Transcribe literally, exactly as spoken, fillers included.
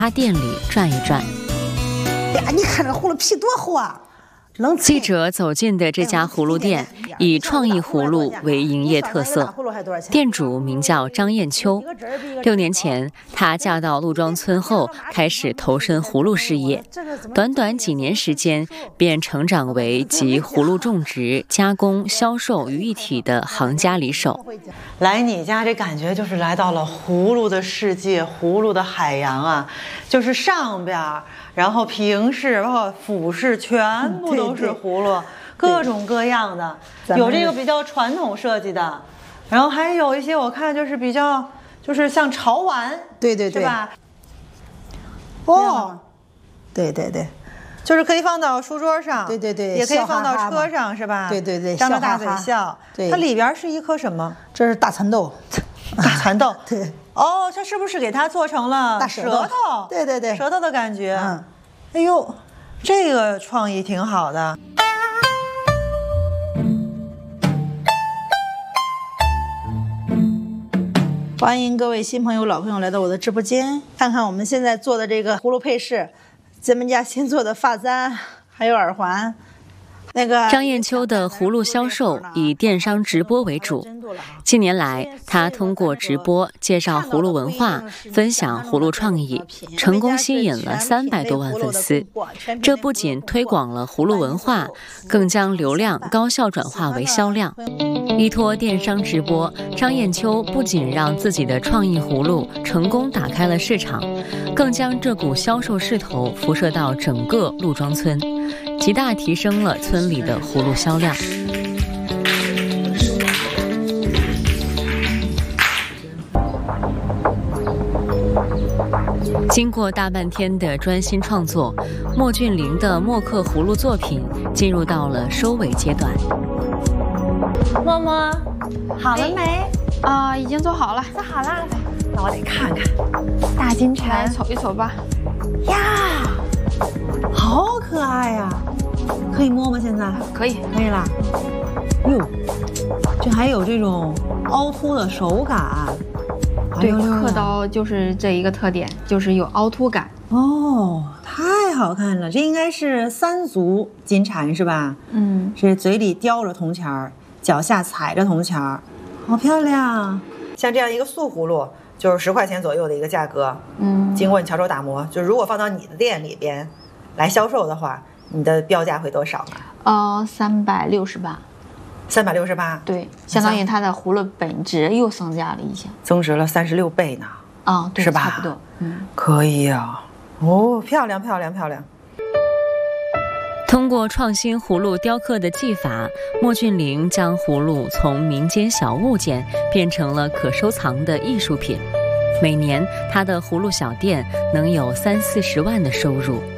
店里转一转。 哎呀，你看这葫芦皮多厚啊！ 记者走进的这家葫芦店以创意葫芦为营业特色，店主名叫张艳秋。六年前，她嫁到陆庄村后，开始投身葫芦事业，短短几年时间，便成长为集葫芦种植、加工、销售于一体的行家里手。 来你家这感觉就是来到了葫芦的世界，葫芦的海洋啊，就是上边，然后平视，包括俯视，全部都是葫芦，各种各样的，有这个比较传统设计的，然后还有一些我看就是比较就是像潮玩， 对对对， 是吧？ 哦，对对对， 就是可以放到书桌上， 对对对， 也可以放到车上，是吧？ 对对对， 张着大嘴笑。 对， 它里边是一颗什么？ 这是大蚕豆， 大蚕豆。 对。 哦，它是不是给它做成了大舌头？ 对对对， 舌头的感觉。 嗯， 哎呦，这个创意挺好的。 欢迎各位新朋友、老朋友来到我的直播间，看看我们现在做的这个葫芦配饰，咱们家新做的发簪，还有耳环。那个张艳秋的葫芦销售以电商直播为主，近年来，她通过直播介绍葫芦文化，分享葫芦创意，成功吸引了三百多万粉丝。这不仅推广了葫芦文化，更将流量高效转化为销量。依托电商直播，张艳秋不仅让自己的创意葫芦成功打开了市场，更将这股销售势头辐射到整个陆庄村，极大提升了村里的葫芦销量。经过大半天的专心创作，莫俊玲的墨刻葫芦作品进入到了收尾阶段。 默默， 好了没？ 啊、呃，已经做好了， 做好了。那我得看看， 大金钗，瞅一瞅吧。 呀，好可爱呀！可以摸吗？现在可以， 可以啦。哟，这还有这种凹凸的手感。 对，刻刀就是这一个特点，就是有凹凸感。 哦，太好看了！这应该是三足金蝉是吧？ 嗯， 是嘴里叼着铜钱儿，脚下踩着铜钱儿，好漂亮。像这样一个素葫芦，就是十块钱左右的一个价格。 嗯， 经过你巧手打磨，就如果放到你的店里边来销售的话，你的标价会多少呢？ 呃，三百六十八。 三百六十八， 对，相当于它的葫芦本质又增加了一些， 增值了三十六倍呢。 啊、哦，对， 是吧？ 差不多，嗯， 可以啊。哦，漂亮漂亮漂亮。 通过创新葫芦雕刻的技法，莫俊玲将葫芦从民间小物件变成了可收藏的艺术品。每年，她的葫芦小店能有三四十万的收入。